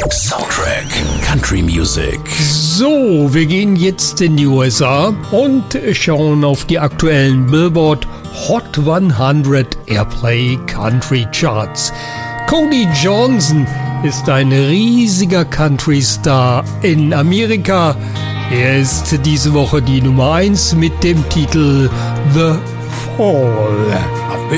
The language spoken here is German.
Soundtrack Country Music. So, wir gehen jetzt in die USA und schauen auf die aktuellen Billboard Hot 100 Airplay Country Charts. Cody Johnson ist ein riesiger Country-Star in Amerika. Er ist diese Woche die Nummer 1 mit dem Titel The Fall. I've